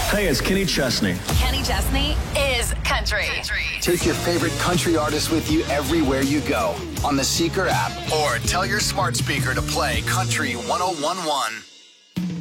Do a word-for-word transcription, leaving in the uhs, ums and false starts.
Hey, it's Kenny Chesney. Kenny Chesney is country. country. Take your favorite country artists with you everywhere you go on the Seeker app or tell your smart speaker to play Country one oh one one.